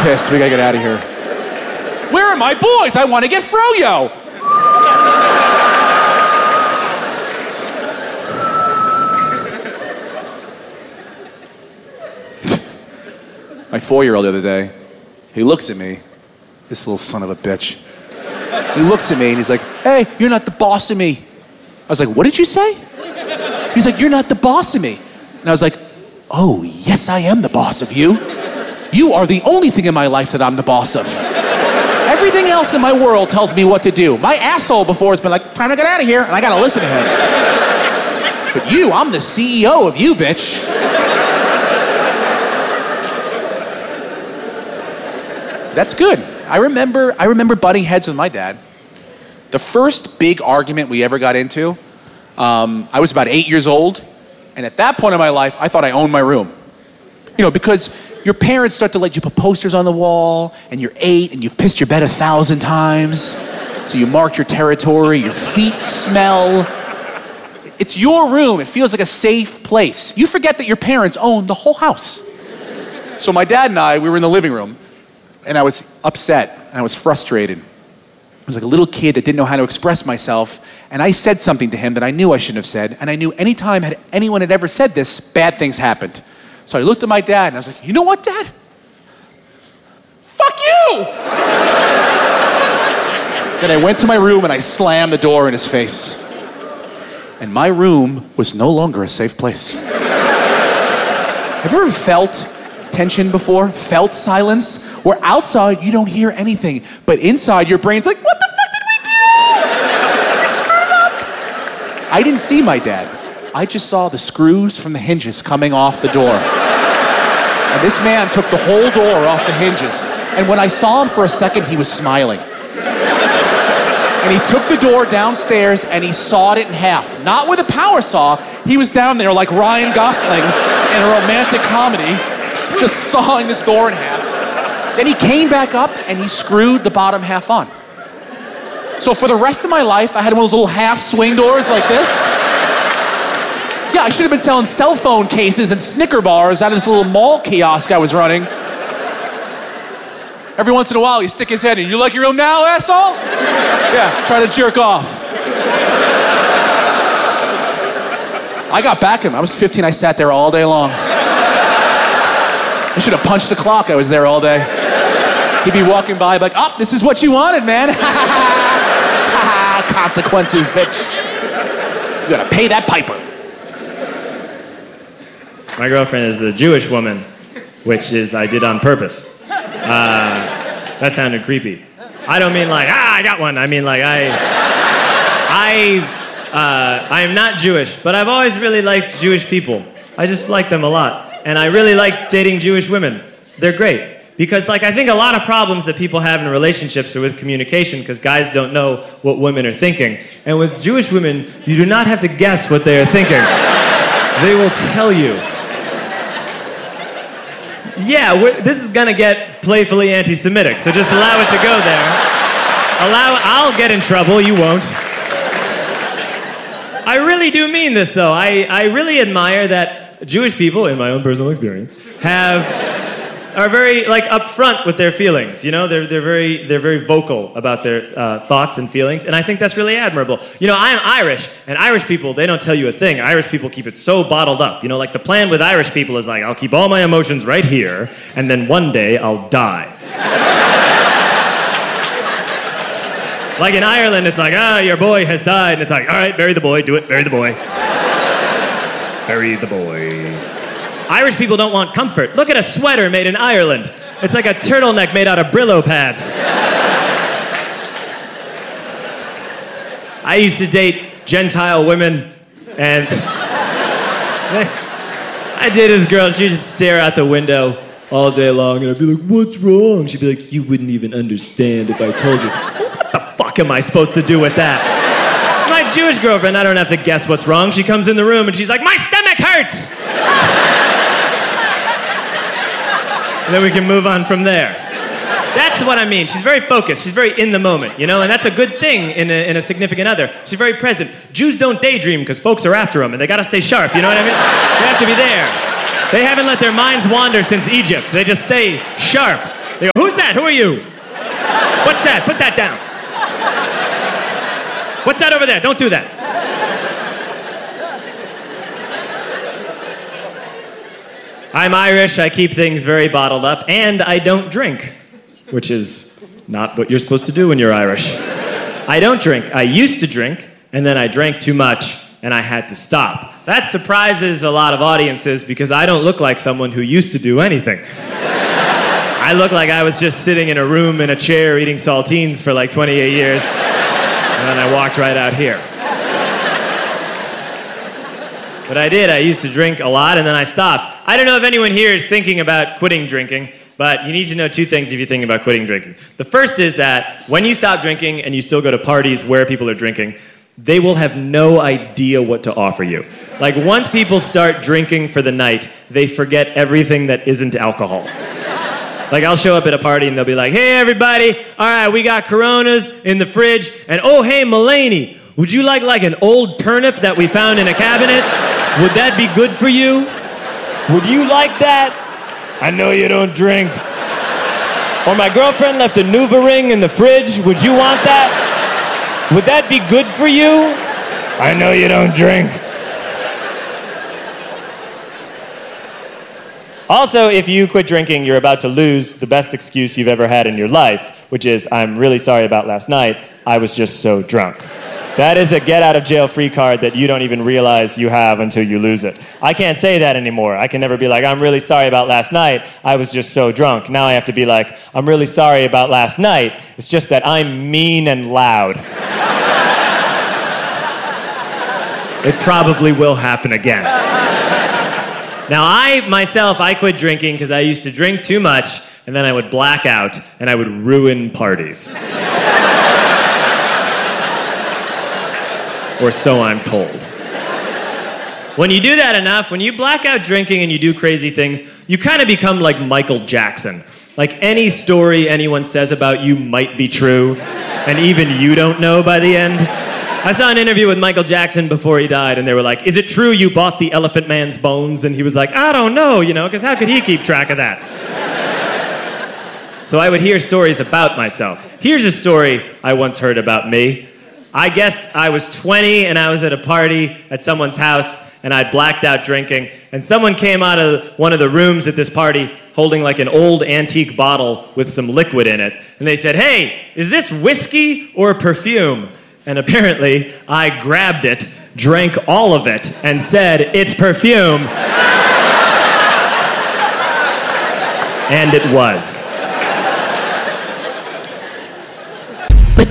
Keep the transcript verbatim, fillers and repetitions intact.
pissed. We gotta get out of here. Where are my boys? I want to get froyo. My four-year-old the other day, he looks at me, this little son of a bitch. He looks at me and he's like, hey, you're not the boss of me. I was like, what did you say? He's like, you're not the boss of me. And I was like, oh, yes, I am the boss of you. You are the only thing in my life that I'm the boss of. Everything else in my world tells me what to do. My asshole before has been like, time to get out of here, and I gotta listen to him. But you, I'm the C E O of you, bitch. That's good. I remember, I remember butting heads with my dad. The first big argument we ever got into, um, I was about eight years old, and at that point in my life, I thought I owned my room. You know, because your parents start to let you put posters on the wall, and you're eight, and you've pissed your bed a thousand times, so you mark your territory, your feet smell. It's your room. It feels like a safe place. You forget that your parents own the whole house. So my dad and I, we were in the living room, and I was upset, and I was frustrated. I was like a little kid that didn't know how to express myself, and I said something to him that I knew I shouldn't have said, and I knew any time had anyone had ever said this, bad things happened. So I looked at my dad, and I was like, you know what, Dad? Fuck you! Then I went to my room, and I slammed the door in his face. And my room was no longer a safe place. Have you ever felt tension before? Felt silence? Where outside you don't hear anything, but inside your brain's like, what the fuck did we do? We screwed up. I didn't see my dad. I just saw the screws from the hinges coming off the door. And this man took the whole door off the hinges. And when I saw him for a second, he was smiling. And he took the door downstairs and he sawed it in half. Not with a power saw. He was down there like Ryan Gosling in a romantic comedy, just sawing this door in half. Then he came back up and he screwed the bottom half on. So for the rest of my life, I had one of those little half swing doors like this. Yeah, I should have been selling cell phone cases and Snicker bars out of this little mall kiosk I was running. Every once in a while, you stick his head in. You like your room now, asshole? Yeah, try to jerk off. I got back him. I was fifteen. I sat there all day long. I should have punched the clock. I was there all day. He'd be walking by like, oh, this is what you wanted, man. Consequences, bitch. You gotta pay that piper. My girlfriend is a Jewish woman, which is I did on purpose. Uh, that sounded creepy. I don't mean like, ah, I got one. I mean like, I, I, uh, I am not Jewish, but I've always really liked Jewish people. I just like them a lot. And I really like dating Jewish women. They're great. Because, like, I think a lot of problems that people have in relationships are with communication because guys don't know what women are thinking. And with Jewish women, you do not have to guess what they are thinking. They will tell you. Yeah, we're, this is going to get playfully anti-Semitic, so just allow it to go there. Allow, I'll get in trouble, you won't. I really do mean this, though. I, I really admire that Jewish people, in my own personal experience, have... are very like upfront with their feelings. You know, they're they're very they're very vocal about their uh, thoughts and feelings, and I think that's really admirable. You know, I am Irish, and Irish people, they don't tell you a thing. Irish people keep it so bottled up. You know, like the plan with Irish people is like, I'll keep all my emotions right here, and then one day I'll die. Like in Ireland, it's like, ah, your boy has died, and it's like, all right, bury the boy, do it, bury the boy. Bury the boy. Irish people don't want comfort. Look at a sweater made in Ireland. It's like a turtleneck made out of Brillo pads. I used to date Gentile women, and I did this girl. She would just stare out the window all day long, and I'd be like, what's wrong? She'd be like, you wouldn't even understand if I told you. What the fuck am I supposed to do with that? My Jewish girlfriend, I don't have to guess what's wrong. She comes in the room, and she's like, my stomach hurts! And then we can move on from there. That's what I mean. She's very focused. She's very in the moment, you know? And that's a good thing in a, in a significant other. She's very present. Jews don't daydream because folks are after them, and they got to stay sharp, you know what I mean? They have to be there. They haven't let their minds wander since Egypt. They just stay sharp. They go, who's that? Who are you? What's that? Put that down. What's that over there? Don't do that. I'm Irish, I keep things very bottled up, and I don't drink, which is not what you're supposed to do when you're Irish. I don't drink. I used to drink, and then I drank too much, and I had to stop. That surprises a lot of audiences because I don't look like someone who used to do anything. I look like I was just sitting in a room in a chair eating saltines for like twenty-eight years, and then I walked right out here. But I did. I used to drink a lot, and then I stopped. I don't know if anyone here is thinking about quitting drinking, but you need to know two things if you're thinking about quitting drinking. The first is that when you stop drinking and you still go to parties where people are drinking, they will have no idea what to offer you. Like, once people start drinking for the night, they forget everything that isn't alcohol. Like, I'll show up at a party and they'll be like, hey, everybody, all right, we got Coronas in the fridge, and oh, hey, Mulaney, would you like like an old turnip that we found in a cabinet? Would that be good for you? Would you like that? I know you don't drink. Or my girlfriend left a Nuva ring in the fridge. Would you want that? Would that be good for you? I know you don't drink. Also, if you quit drinking, you're about to lose the best excuse you've ever had in your life, which is, I'm really sorry about last night. I was just so drunk. That is a get-out-of-jail-free card that you don't even realize you have until you lose it. I can't say that anymore. I can never be like, I'm really sorry about last night. I was just so drunk. Now I have to be like, I'm really sorry about last night. It's just that I'm mean and loud. It probably will happen again. Now, I, myself, I quit drinking because I used to drink too much, and then I would black out, and I would ruin parties. Or so I'm told. When you do that enough, when you black out drinking and you do crazy things, you kind of become like Michael Jackson. Like, any story anyone says about you might be true, and even you don't know by the end. I saw an interview with Michael Jackson before he died, and they were like, is it true you bought the Elephant Man's bones? And he was like, I don't know, you know, because how could he keep track of that? So I would hear stories about myself. Here's a story I once heard about me. I guess I was twenty and I was at a party at someone's house and I blacked out drinking, and someone came out of one of the rooms at this party holding like an old antique bottle with some liquid in it, and they said, hey, is this whiskey or perfume? And apparently I grabbed it, drank all of it, and said, it's perfume. And it was.